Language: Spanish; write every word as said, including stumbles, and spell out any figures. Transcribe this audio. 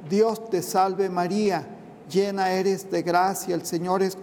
Dios te salve María, llena eres de gracia, el Señor es